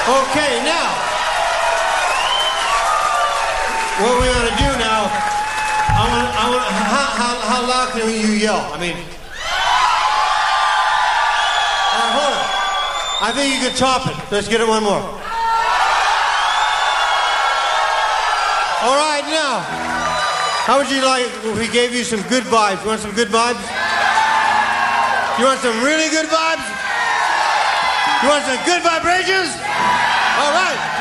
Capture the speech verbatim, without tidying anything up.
Okay, now, what we're going to do now, I want, I want, how, how, how loud can you yell? I mean, all right, hold on. I think you can top it. Let's get it one more. All right, now, how would you like if we gave you some good vibes? You want some good vibes? You want some really good vibes? You want some good vibrations? All right.